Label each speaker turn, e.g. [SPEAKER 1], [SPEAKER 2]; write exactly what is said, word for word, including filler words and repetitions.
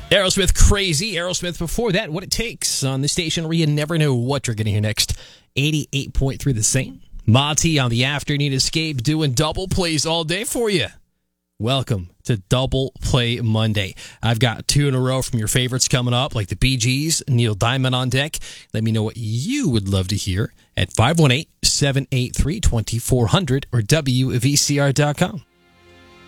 [SPEAKER 1] Aerosmith Crazy. Aerosmith before that, What It Takes on the station where you never know what you're going to hear next. eighty-eight point three The Same. Monty on the Afternoon Escape doing double plays all day for you. Welcome to Double Play Monday. I've got two in a row from your favorites coming up, like the Bee Gees, Neil Diamond on deck. Let me know what you would love to hear at five one eight, seven eight three, two four zero zero or W V C R dot com.